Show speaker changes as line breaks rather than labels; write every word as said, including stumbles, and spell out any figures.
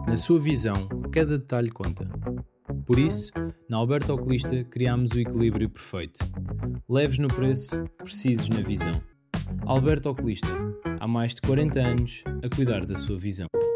Na sua visão, cada detalhe conta. Por isso, na Alberto Oculista criámos o equilíbrio perfeito. Leves no preço, precisos na visão. Alberto Oculista, há mais de quarenta anos a cuidar da sua visão.